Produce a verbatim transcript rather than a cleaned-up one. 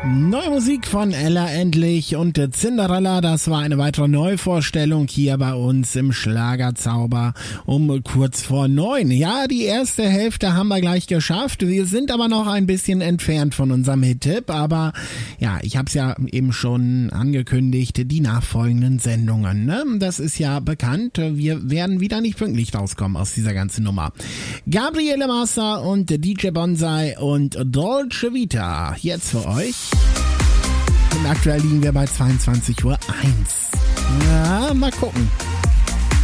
Neue Musik von Ella endlich und Cinderella, das war eine weitere Neuvorstellung hier bei uns im Schlagerzauber um kurz vor neun. Ja, die erste Hälfte haben wir gleich geschafft, wir sind aber noch ein bisschen entfernt von unserem Hit-Tipp, aber ja, ich habe es ja eben schon angekündigt, die nachfolgenden Sendungen, ne? Das ist ja bekannt, wir werden wieder nicht pünktlich rauskommen aus dieser ganzen Nummer. Gabriele Master und D J Bonsai und Dolce Vita, jetzt für euch. Und aktuell liegen wir bei zweiundzwanzig Uhr eins. Ja, mal gucken.